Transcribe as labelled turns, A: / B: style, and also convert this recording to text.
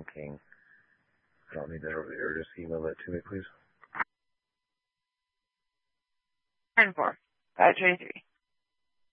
A: King. I don't need that over there. Just email that to me, please.
B: 4. 523.